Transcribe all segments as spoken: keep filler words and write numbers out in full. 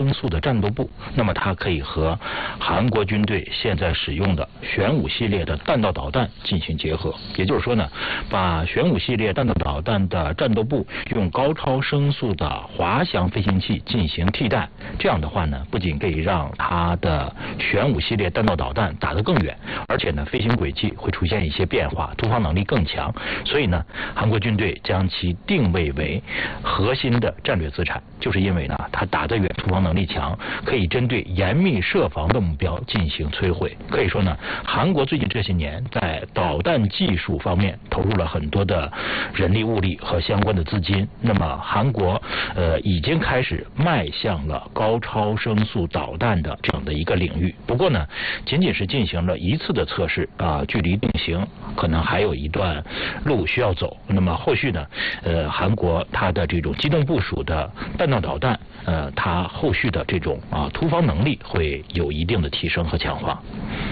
声速的战斗部，那么它可以和韩国军队现在使用的玄武系列的弹道导弹进行结合。也就是说呢，把玄武系列弹道导弹的战斗部用高超声速的滑翔飞行器进行替代，这样的话呢，不仅可以让它的玄武系列弹道导弹打得更远，而且呢，飞行轨迹会出现一些变化，突防能力更强。所以呢，韩国军队将其定位为核心的战略资产，就是因为呢，它打得远，突防能力强，可以针对严密设防的目标进行摧毁。可以说呢，韩国最近这些年在导弹技术方面投入了很多的人力物力和相关的资金。那么韩国呃已经开始迈向了高超声速导弹的这样的一个领域。不过呢，仅仅是进行了一次的测试啊，距离定型可能还有一段路需要走。那么后续呢，呃，韩国它的这种机动部署的弹道导弹，呃，它后续的这种啊突防能力会有一定的提升和强化。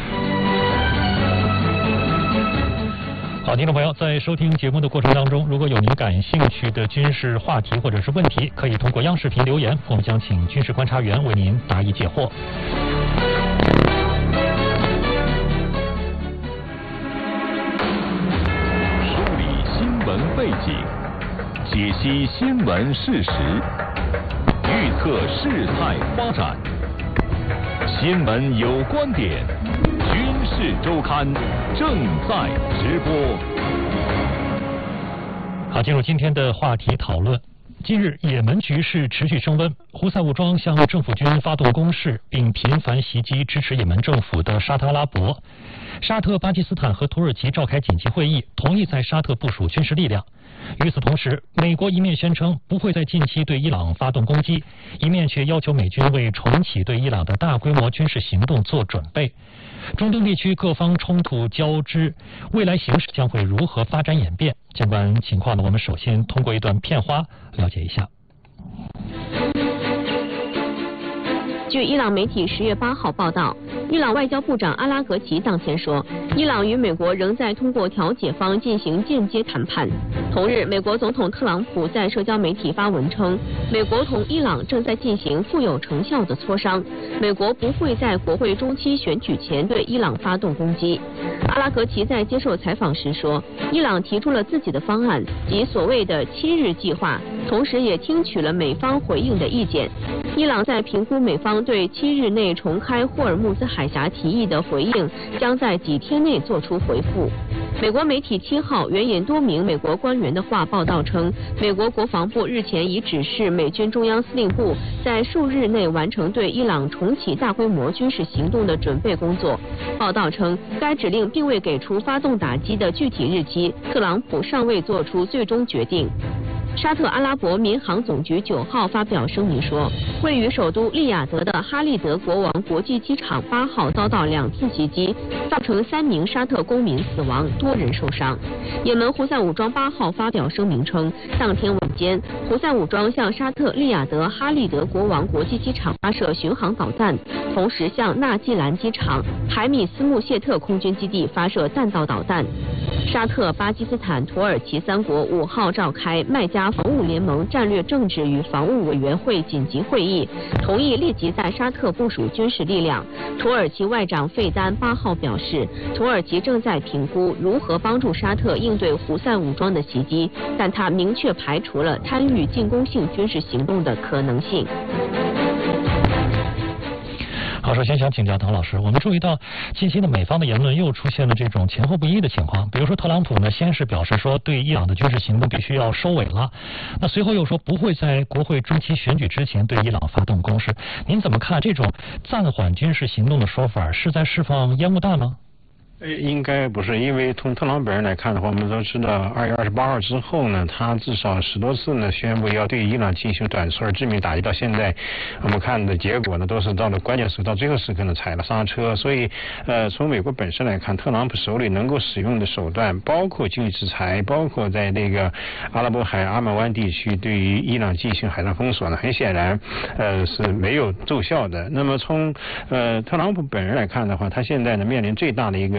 好，听众朋友，在收听节目的过程当中，如果有您感兴趣的军事话题或者是问题，可以通过央视频留言，我们将请军事观察员为您答疑解惑。 梳理新闻背景，解析新闻事实，预测事态发展。新闻有观点，军事周刊正在直播。 好，进入今天的话题讨论。近日，也门局势持续升温，胡塞武装向政府军发动攻势，并频繁袭击支持也门政府的沙特阿拉伯。沙特、巴基斯坦和土耳其召开紧急会议，同意在沙特部署军事力量。与此同时，美国一面宣称不会在近期对伊朗发动攻击，一面却要求美军为重启对伊朗的大规模军事行动做准备。中东地区各方冲突交织，未来形势将会如何发展演变？相关情况呢，我们首先通过一段片花了解一下。 据伊朗媒体十月八号报道，伊朗外交部长阿拉格齐当天说，伊朗与美国仍在通过调解方进行间接谈判。同日，美国总统特朗普在社交媒体发文称，美国同伊朗正在进行富有成效的磋商，美国不会在国会中期选举前对伊朗发动攻击。阿拉格齐在接受采访时说，伊朗提出了自己的方案，即所谓的七日计划，同时也听取了美方回应的意见。伊朗在评估美方对七日内重开霍尔木兹海峡提议的回应，将在几天内做出回复。美国媒体七号援引多名美国官员的话报道称，美国国防部日前已指示美军中央司令部在数日内完成对伊朗重启大规模军事行动的准备工作。报道称，该指令并未给出发动打击的具体日期，特朗普尚未做出最终决定。沙特阿拉伯民航总局九号发表声明说，位于首都利雅得的哈利德国王国际机场八号遭到两次袭击，造成三名沙特公民死亡，多人受伤。也门胡塞武装八号发表声明称，当天晚间，胡塞武装向沙特利雅得哈利德国王国际机场发射巡航导弹，同时向纳季兰机场、海米斯穆谢特空军基地发射弹道导弹。沙特、巴基斯坦、土耳其三国五号召开麦加防务联盟战略政治与防务委员会紧急会议，同意立即在沙特部署军事力量。土耳其外长费丹八号表示，土耳其正在评估如何帮助沙特应对胡塞武装的袭击，但他明确排除了参与进攻性军事行动的可能性。 好，首先想请教唐老师，我们注意到近期的美方的言论又出现了这种前后不一的情况。比如说，特朗普呢先是表示说对伊朗的军事行动必须要收尾了，那随后又说不会在国会中期选举之前对伊朗发动攻势。您怎么看这种暂缓军事行动的说法，是在释放烟雾弹吗？ 呃，应该不是，因为从特朗普本人来看的话，我们都知道，二月二十八号之后呢，他至少十多次呢宣布要对伊朗进行短促而致命打击，到现在我们看的结果呢，都是到了关键时刻，到最后时刻呢踩了刹车。所以，呃，从美国本身来看，特朗普手里能够使用的手段，包括经济制裁，包括在那个阿拉伯海阿曼湾地区对于伊朗进行海上封锁呢，很显然，呃，是没有奏效的。那么从呃特朗普本人来看的话，他现在呢面临最大的一个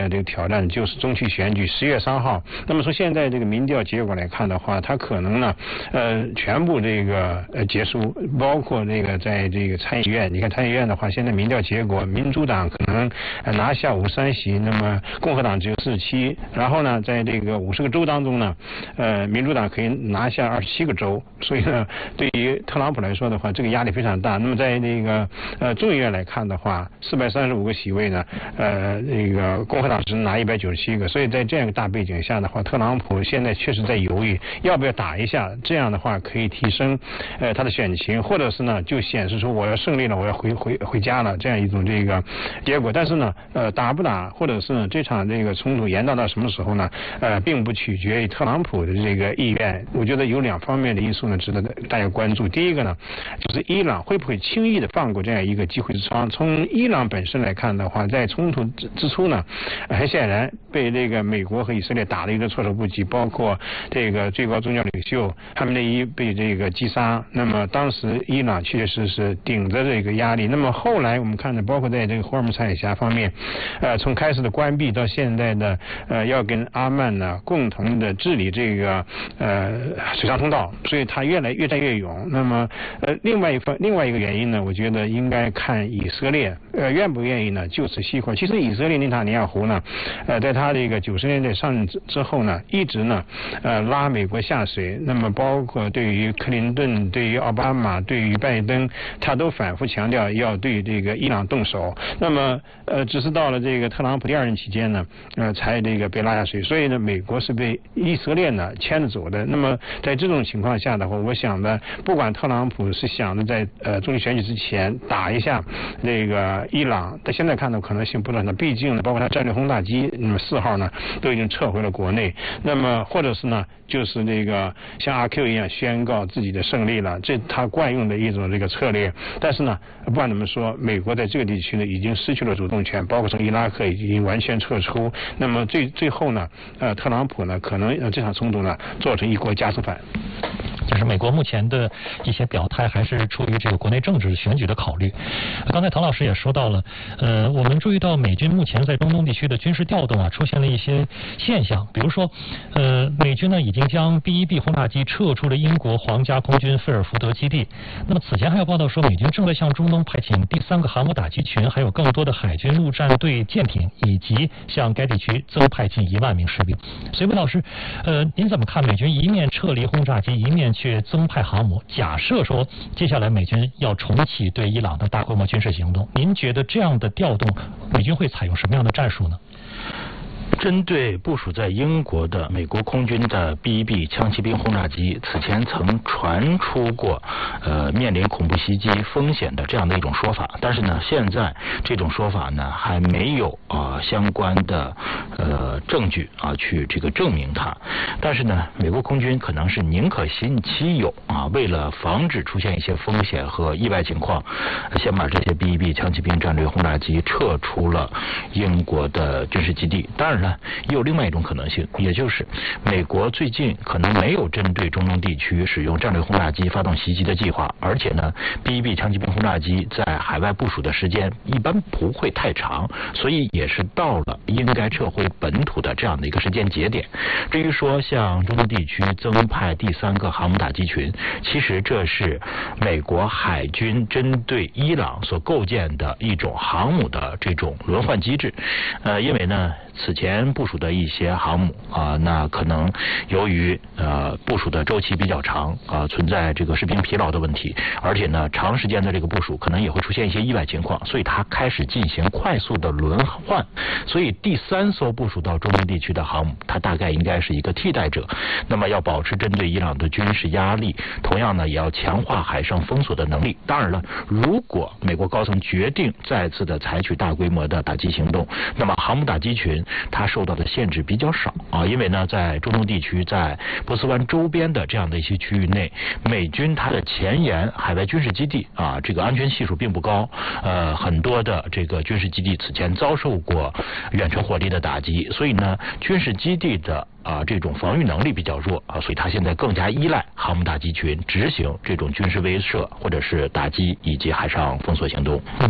的这个挑战就是中期选举十月三号。那么从现在这个民调结果来看的话，它可能呢，呃，全部这个呃结束，包括这个在这个参议院，你看参议院的话，现在民调结果，民主党可能拿下五十三席，那么共和党只有四十七，然后呢，在这个五十个州当中呢，呃，民主党可以拿下二十七个州，所以呢，对于特朗普来说的话，这个压力非常大。那么在那个呃众议院来看的话，四百三十五个席位呢，呃，那个共和党只拿一百九十七个，所以在这样一个大背景下的话，特朗普现在确实在犹豫要不要打一下，这样的话可以提升呃他的选情，或者是呢就显示出我要胜利了，我要回回回家了这样一种这个结果。但是呢，呃打不打，或者是呢这场这个冲突延宕到什么时候呢？呃，并不取决于特朗普的这个意愿。我觉得有两方面的因素呢值得大家关注。第一个呢，就是伊朗会不会轻易的放过这样一个机会之窗？从伊朗本身来看的话，在冲突之之初呢，很显然被这个美国和以色列打得一个措手不及，包括这个最高宗教领袖哈梅内伊被这个击杀。那么当时伊朗确实是顶着这个压力。那么后来我们看的，包括在这个霍尔木兹海峡方面，呃，从开始的关闭到现在的呃要跟阿曼呢共同的治理这个呃水上通道，所以他越来越战越勇。那么呃另外一方另外一个原因呢，我觉得应该看以色列呃愿不愿意呢就此熄火。其实以色列内塔尼亚胡呢，呃在他这个九十年代上任之之后呢，一直呢呃拉美国下水。那么包括对于克林顿、对于奥巴马、对于拜登，他都反复强调要对这个伊朗动手。那么呃只是到了这个特朗普第二任期间呢，呃才这个被拉下水。所以呢，美国是被以色列呢牵着走的。那么在这种情况下的话，我想呢，不管特朗普是想着在呃中期选举之前打一下这个伊朗，但现在看到可能性不大呢。毕竟呢，包括他战略轰炸机，那么四号呢都已经撤回了国内。那么或者是呢，就是那个像阿 Q 一样宣告自己的胜利了，这他惯用的一种这个策略。但是呢，不管怎么说，美国在这个地区呢已经失去了主动权，包括从伊拉克已经完全撤出。那么最最后呢，呃，特朗普呢可能呃这场冲突呢做成一国家之反。 就是美国目前的一些表态还是出于这个国内政治选举的考虑。刚才唐老师也说到了，呃，我们注意到美军目前在中东地区的军事调动啊，出现了一些现象，比如说，呃，美军呢已经将 B 一 B 轰炸机撤出了英国皇家空军菲尔福德基地。那么此前还有报道说，美军正在向中东派遣第三个航母打击群，还有更多的海军陆战队舰艇，以及向该地区增派近一万名士兵。所以魏老师，呃，您怎么看美军一面撤离轰炸机，一面去增派航母？假设说接下来美军要重启对伊朗的大规模军事行动，您觉得这样的调动，美军会采用什么样的战术呢？ 针对部署在英国的美国空军的 B 一 B 枪骑兵轰炸机，此前曾传出过呃面临恐怖袭击风险的这样的一种说法，但是呢，现在这种说法呢还没有啊、呃、相关的呃证据啊去这个证明它。但是呢，美国空军可能是宁可信其有啊，为了防止出现一些风险和意外情况，先把这些 B 一 B 枪骑兵战略轰炸机撤出了英国的军事基地。当然了，也有另外一种可能性，也就是美国最近可能没有针对中东地区使用战略轰炸机发动袭击的计划，而且呢 B 一 B 枪骑兵轰炸机在海外部署的时间一般不会太长，所以也是到了应该撤回本土的这样的一个时间节点。至于说向中东地区增派第三个航母打击群，其实这是美国海军针对伊朗所构建的一种航母的这种轮换机制。呃，因为呢此前部署的一些航母啊、呃，那可能由于呃部署的周期比较长啊、呃，存在这个士兵疲劳的问题，而且呢长时间的这个部署可能也会出现一些意外情况，所以它开始进行快速的轮换。所以第三艘部署到中东地区的航母，它大概应该是一个替代者。那么要保持针对伊朗的军事压力，同样呢也要强化海上封锁的能力。当然了，如果美国高层决定再次的采取大规模的打击行动，那么航母打击群它受到的限制比较少啊，因为呢，在中东地区，在波斯湾周边的这样的一些区域内，美军它的前沿海外军事基地啊，这个安全系数并不高，呃，很多的这个军事基地此前遭受过远程火力的打击，所以呢，军事基地的啊这种防御能力比较弱啊，所以它现在更加依赖航母打击群执行这种军事威慑或者是打击以及海上封锁行动。 嗯。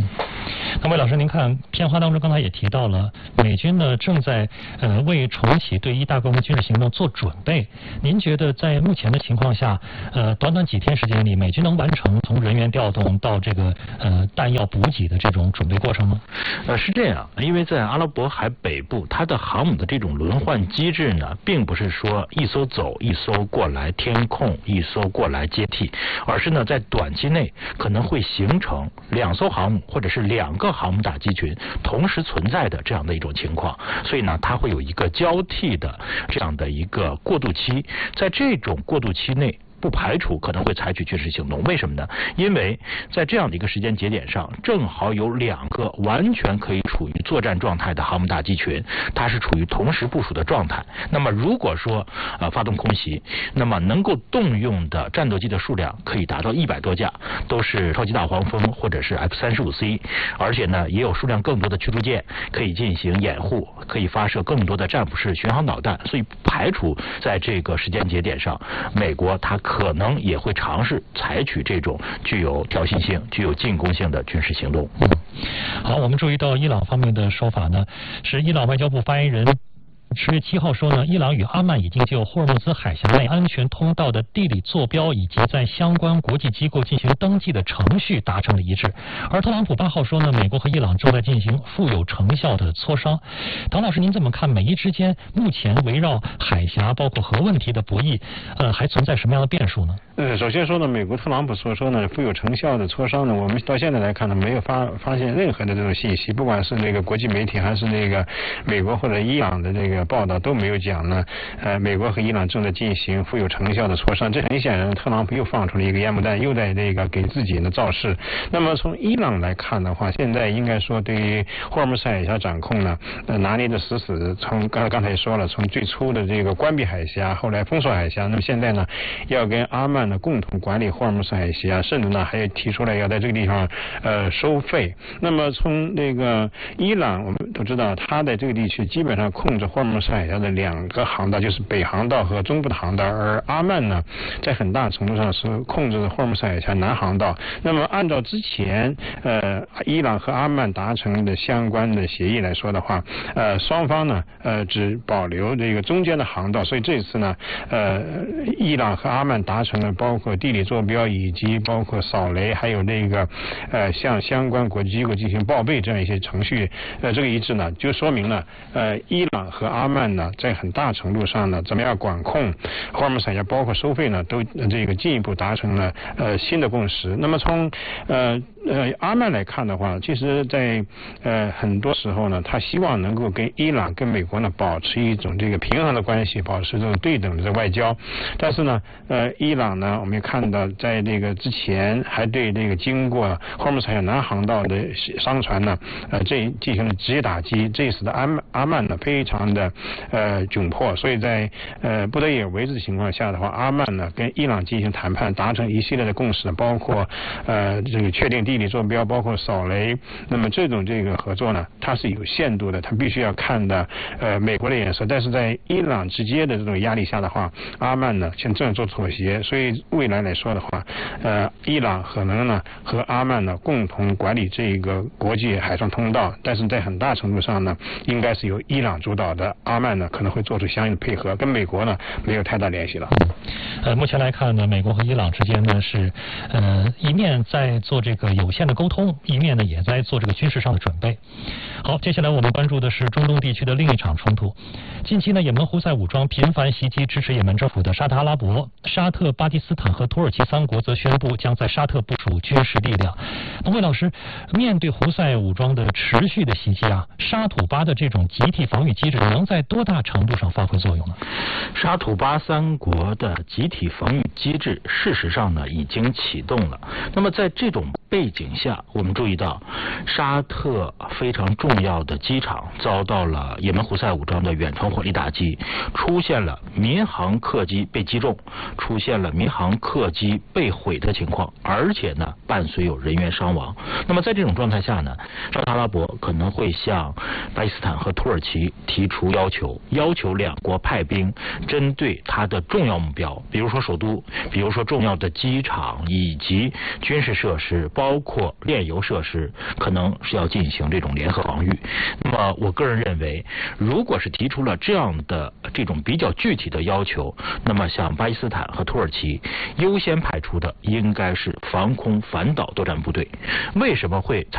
那魏老师，您看片花当中刚才也提到了，美军呢正在呃为重启对伊大规模军事行动做准备。您觉得在目前的情况下，呃，短短几天时间里，美军能完成从人员调动到这个呃弹药补给的这种准备过程吗？ 呃，是这样，因为在阿拉伯海北部，它的航母的这种轮换机制呢，并不是说一艘走一艘过来天控，一艘过来接替，而是呢在短期内可能会形成两艘航母或者是两个航母打击群同时存在的这样的一种情况，所以呢它会有一个交替的这样的一个过渡期，在这种过渡期内，不排除可能会采取军事行动。为什么呢？因为在这样的一个时间节点上，正好有两个完全可以处于作战状态的航母打击群，它是处于同时部署的状态。那么如果说呃发动空袭，那么能够动用的战斗机的数量可以达到一百多架，都是超级大黄蜂或者是 F 三十五 C， 而且呢也有数量更多的驱逐舰可以进行掩护，可以发射更多的战斧式巡航导弹，所以不排除在这个时间节点上，美国它可能也会尝试采取这种具有挑衅性、具有进攻性的军事行动。 嗯，好，我们注意到伊朗方面的说法呢，是伊朗外交部发言人十月七号说呢，伊朗与阿曼已经就霍尔木兹海峡内安全通道的地理坐标以及在相关国际机构进行登记的程序达成了一致。而特朗普八号说呢，美国和伊朗正在进行富有成效的磋商。唐老师，您怎么看美伊之间目前围绕海峡包括核问题的博弈，呃，还存在什么样的变数呢？ 呃，首先说呢，美国特朗普所说呢富有成效的磋商呢，我们到现在来看呢，没有发发现任何的这种信息，不管是那个国际媒体还是那个美国或者伊朗的这个报道都没有讲呢，呃，美国和伊朗正在进行富有成效的磋商。这很显然，特朗普又放出了一个烟幕弹，又在这个给自己呢造势。那么从伊朗来看的话，现在应该说对于霍尔木兹海峡掌控呢，呃，拿捏的死死的。从刚才刚才也说了，从最初的这个关闭海峡，后来封锁海峡，那么现在呢，要跟阿曼呢共同管理霍尔木兹海峡，甚至呢还提出来要在这个地方呃收费。那么从这个伊朗，我们都知道，它在这个地区基本上控制霍尔木兹海峡的两个航道，就是北航道和中部的航道，而阿曼呢，在很大程度上是控制霍尔木兹海峡南航道。那么按照之前呃伊朗和阿曼达成的相关的协议来说的话，呃双方呢呃只保留这个中间的航道，所以这次呢呃伊朗和阿曼达成了包括地理坐标以及包括扫雷，还有那个呃向相关国际机构进行报备这样一些程序，呃这个一致呢，就说明了呃伊朗和阿曼呢在很大程度上呢怎么样管控霍尔木兹海峡，包括收费呢，都这个进一步达成了呃新的共识。那么从呃呃阿曼来看的话，其实在呃很多时候呢，他希望能够跟伊朗跟美国呢保持一种这个平衡的关系，保持这种对等的这外交。但是呢呃伊朗呢，我们也看到在这个之前还对这个经过霍尔木兹海峡南航道的商船呢呃这进行了直接打击，这使得阿曼阿曼呢非常的呃窘迫，所以在呃不得已而为之的情况下的话，阿曼呢跟伊朗进行谈判，达成一系列的共识，包括呃这个确定地理坐标，包括扫雷。那么这种这个合作呢，它是有限度的，它必须要看的呃美国的眼色。但是在伊朗直接的这种压力下的话，阿曼呢现正做妥协，所以未来来说的话，呃伊朗可能呢和阿曼呢共同管理这个国际海上通道，但是在很大程度上呢，应该是由伊朗主导的，阿曼呢可能会做出相应的配合，跟美国呢没有太大联系了。 呃，目前来看呢，美国和伊朗之间呢是呃一面在做这个有限的沟通，一面呢也在做这个军事上的准备。好，接下来我们关注的是中东地区的另一场冲突。近期呢，也门胡塞武装频繁袭击支持也门政府的沙特阿拉伯、沙特、巴基斯坦和土耳其三国则宣布将在沙特部署军事力量。那魏老师，面对胡塞武装的持续的袭击啊，沙土巴的这种集体防御机制能在多大程度上发挥作用呢？ 沙土巴三国的集体防御机制事实上呢已经启动了。那么在这种背景下，我们注意到沙特非常重要的机场遭到了也门胡塞武装的远程火力打击，出现了民航客机被击中，出现了民航客机被毁的情况，而且呢伴随有人员伤亡。那么在这种状态下呢，沙特阿拉伯可能会向巴基斯坦和土耳其提出要求，要求两国派兵针对它的重要目标，比如说首都，比如说重要的机场以及军事设施，包括炼油设施，可能是要进行这种联合防御。那么我个人认为，如果是提出了这样的这种比较具体的要求，那么像巴基斯坦和土耳其优先派出的应该是防空反导作战部队。为什么会